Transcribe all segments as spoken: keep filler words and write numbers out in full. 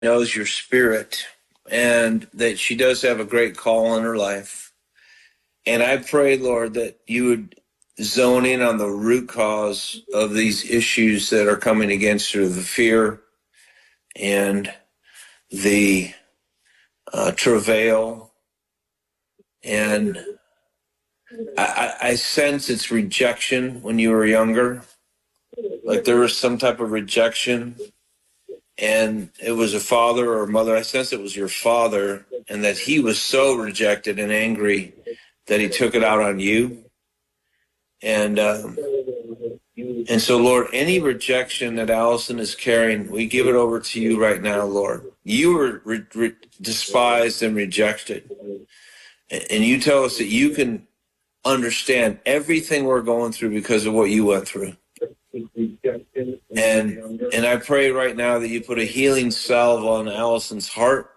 knows your spirit and that she does have a great call in her life. And I pray, Lord, that you would zone in on the root cause of these issues that are coming against her, the fear and the uh, travail. And I, I sense it's rejection when you were younger. Like there was some type of rejection, and it was a father or mother. I sense it was your father, and that he was so rejected and angry that he took it out on you. And um, and so, Lord, any rejection that Allison is carrying, we give it over to you right now, Lord. You were re- re- despised and rejected, and you tell us that you can understand everything we're going through because of what you went through. And and I pray right now that you put a healing salve on Allison's heart,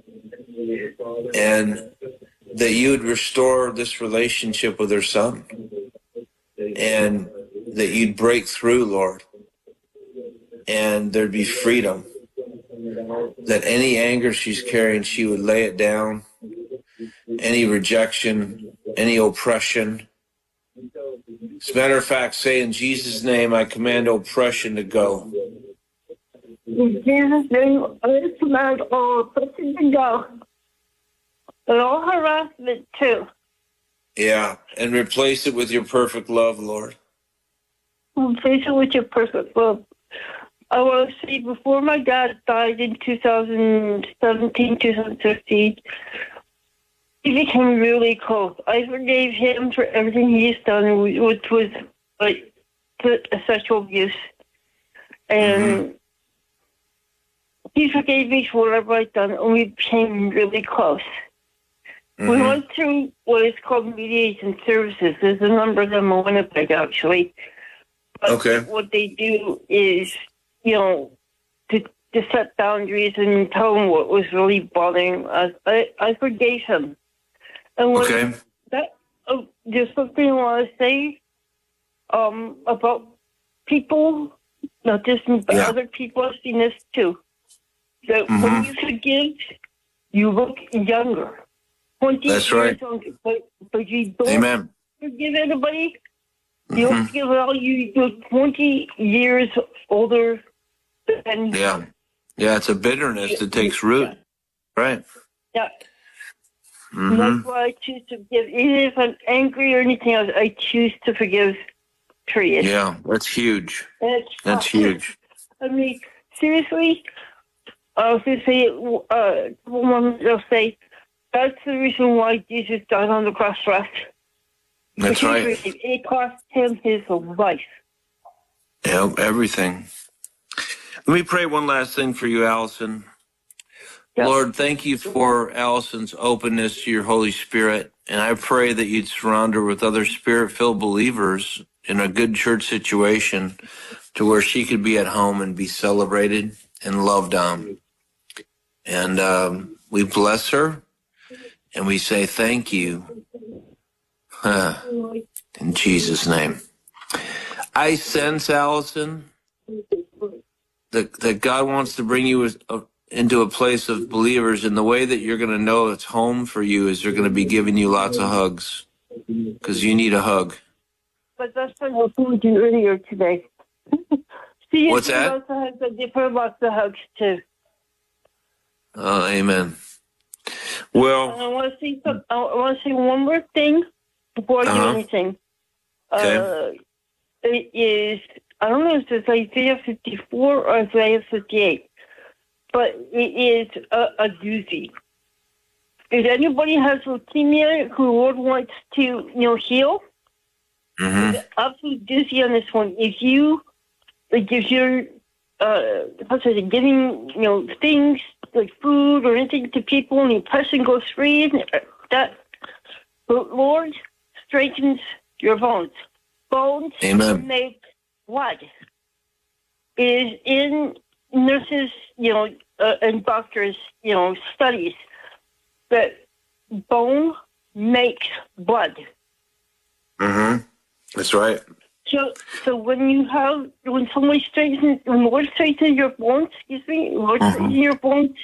and that you would restore this relationship with her son, and that you'd break through, Lord, and there'd be freedom. That any anger she's carrying, she would lay it down. Any rejection, any oppression. As a matter of fact, say in Jesus' name, I command oppression to go. In Jesus' name, I command all oppression to go. And all harassment, too. Yeah, and replace it with your perfect love, Lord. Replace it with your perfect love. I want to say, before my dad died in two thousand seventeen, two thousand fifteen, he became really close. I forgave him for everything he's done, which was like a sexual abuse. And mm-hmm. he forgave me for whatever I'd done, and we became really close. Mm-hmm. We went through what is called mediation services. There's a number of them in Winnipeg, actually. But okay. What they do is, you know, to, to set boundaries and tell him what was really bothering us. I, I forgave him. And when okay. that, oh, there's something I want to say um, about people, not just me, but yeah. other people have seen this too. That mm-hmm. when you forgive, you look younger. twenty That's years right. younger, but, but you don't Amen. forgive anybody. Mm-hmm. You don't forgive all you. You're twenty years older than. Yeah. Yeah, it's a bitterness that takes root. Yeah. Right. Yeah. Mm-hmm. And that's why I choose to forgive. Even if I'm angry or anything else, I choose to forgive. Period. Yeah, that's huge. That's, that's huge. I mean, seriously, I was going to say, uh, woman will say, that's the reason why Jesus died on the cross for us. That's right. Reason. It cost him his life. Yeah, everything. Let me pray one last thing for you, Allison. Yep. Lord, thank you for Allison's openness to your Holy Spirit. And I pray that you'd surround her with other spirit-filled believers in a good church situation to where she could be at home and be celebrated and loved on. And um, we bless her and we say thank you. Huh. In Jesus' name. I sense, Allison, that, that God wants to bring you a, a into a place of believers, and the way that you're going to know it's home for you is they're going to be giving you lots of hugs because you need a hug. But that's what I told you earlier today. See, what's that? Lots of hugs, but different lots of hugs too. Oh, amen. Well, and I want to say some, I want to say one more thing before I uh-huh. do anything. Okay. Uh, it is, I don't know if it's Isaiah fifty-four or Isaiah fifty-eight. But it is a, a doozy. If anybody has leukemia who the Lord wants to, you know, heal, mm-hmm. it's an absolute doozy on this one. If you, like, if you're, uh, how should I say, giving, you know, things like food or anything to people, and the person goes free, that the Lord strengthens your bones. Bones Amen. make blood. Is in nurses, you know, uh, and doctors, you know, studies that bone makes blood. Mm-hmm. That's right. So, so when you have, when somebody straightens, when Lord straightens your bones, excuse me, Lord Mhm. straightens your bones,